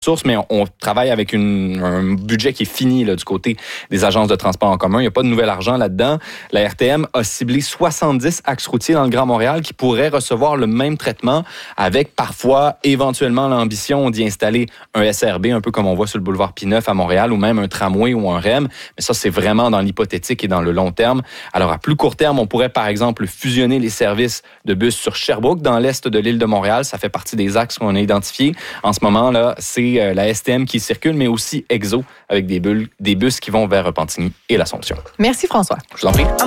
source, mais on travaille avec un budget qui est fini là, du côté des agences de transport en commun. Il n'y a pas de nouvel argent là-dedans. La RTM a ciblé 70 axes routiers dans le Grand Montréal qui pourraient recevoir le même traitement avec parfois, éventuellement, l'ambition d'y installer un SRB, un peu comme on voit sur le boulevard P9 à Montréal, ou même un tramway ou un REM. Mais ça, c'est vraiment dans l'hypothétique et dans le long terme. Alors, à plus court terme, on pourrait, par exemple, fusionner les services de bus sur Sherbrooke, dans l'est de l'île de Montréal. Ça fait partie des axes qu'on a identifiés. En ce moment, là, c'est la STM qui circule, mais aussi EXO, avec des bus qui vont vers Repentigny et l'Assomption. Merci, François. Je vous en prie.